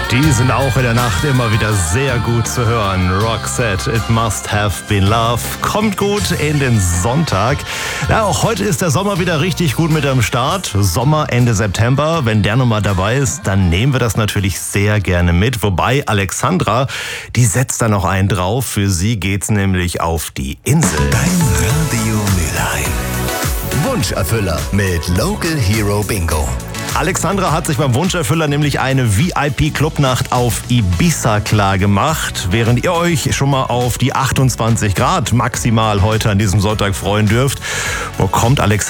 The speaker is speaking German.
Die sind auch in der Nacht immer wieder sehr gut zu hören. Roxette, It Must Have Been Love, kommt gut in den Sonntag. Ja, auch heute ist der Sommer wieder richtig gut mit am Start. Sommer Ende September, wenn der nochmal dabei ist, dann nehmen wir das natürlich sehr gerne mit. Wobei Alexandra, die setzt da noch einen drauf. Für sie geht's nämlich auf die Insel. Dein Radio Mülheim. Wunscherfüller mit Local Hero Bingo. Alexandra hat sich beim Wunscherfüller nämlich eine VIP-Clubnacht auf Ibiza klar gemacht, während ihr euch schon mal auf die 28 Grad maximal heute an diesem Sonntag freuen dürft. Wo kommt Alexandra